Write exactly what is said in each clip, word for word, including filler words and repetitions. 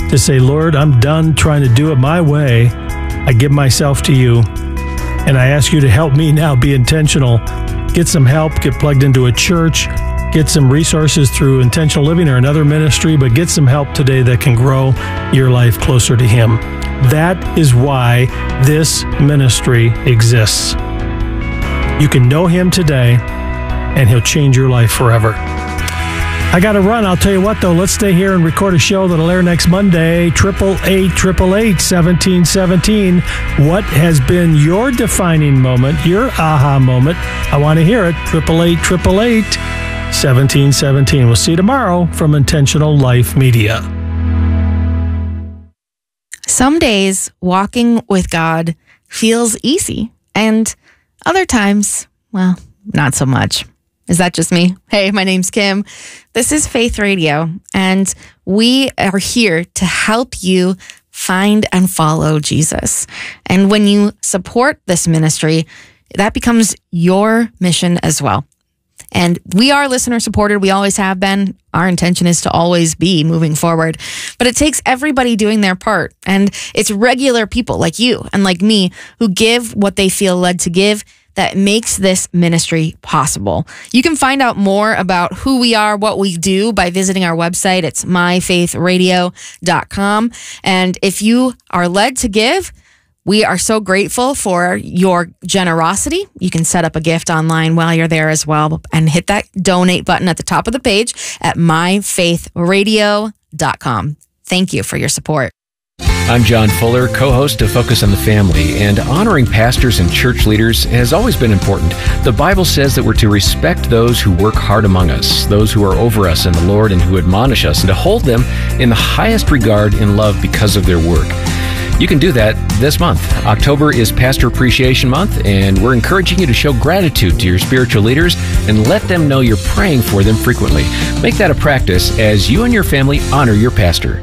to say, Lord, I'm done trying to do it my way. I give myself to you, and I ask you to help me now be intentional. Get some help, get plugged into a church, get some resources through Intentional Living or another ministry, but get some help today that can grow your life closer to Him. That is why this ministry exists. You can know Him today, and He'll change your life forever. I got to run. I'll tell you what, though. Let's stay here and record a show that'll air next Monday. eight eight eight, eight eight eight, seventeen seventeen. What has been your defining moment, your aha moment? I want to hear it. eight eight eight, eight eight eight, seventeen seventeen. We'll see you tomorrow from Intentional Life Media. Some days walking with God feels easy, and other times, well, not so much. Is that just me? Hey, my name's Kim. This is Faith Radio, and we are here to help you find and follow Jesus. And when you support this ministry, that becomes your mission as well. And we are listener supported. We always have been. Our intention is to always be moving forward. But it takes everybody doing their part. And it's regular people like you and like me who give what they feel led to give that makes this ministry possible. You can find out more about who we are, what we do by visiting our website. It's my faith radio dot com. And if you are led to give, we are so grateful for your generosity. You can set up a gift online while you're there as well and hit that donate button at the top of the page at my faith radio dot com. Thank you for your support. I'm John Fuller, co-host of Focus on the Family, and honoring pastors and church leaders has always been important. The Bible says that we're to respect those who work hard among us, those who are over us in the Lord and who admonish us, and to hold them in the highest regard in love because of their work. You can do that this month. October is Pastor Appreciation Month, and we're encouraging you to show gratitude to your spiritual leaders and let them know you're praying for them frequently. Make that a practice as you and your family honor your pastor.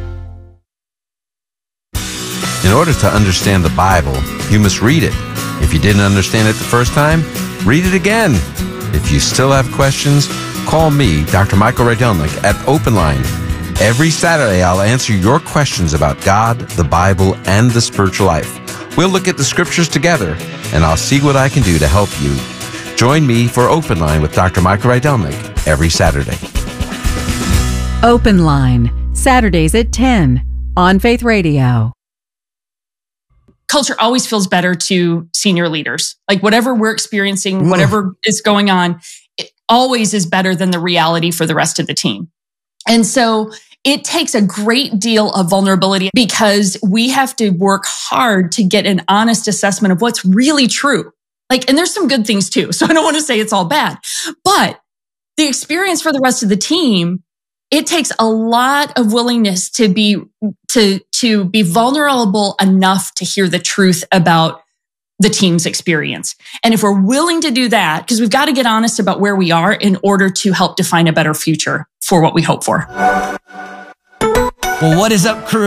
In order to understand the Bible, you must read it. If you didn't understand it the first time, read it again. If you still have questions, call me, Doctor Michael Rydelnik, at Open Line. Every Saturday, I'll answer your questions about God, the Bible, and the spiritual life. We'll look at the scriptures together, and I'll see what I can do to help you. Join me for Open Line with Doctor Michael Rydelnik every Saturday. Open Line, Saturdays at ten on Faith Radio. Culture always feels better to senior leaders. Like whatever we're experiencing, whatever is going on, it always is better than the reality for the rest of the team. And so it takes a great deal of vulnerability because we have to work hard to get an honest assessment of what's really true. Like, and there's some good things too. So I don't want to say it's all bad, but the experience for the rest of the team, it takes a lot of willingness to be, to, to be vulnerable enough to hear the truth about the team's experience. And if we're willing to do that, because we've got to get honest about where we are in order to help define a better future for what we hope for. Well, what is up, crew?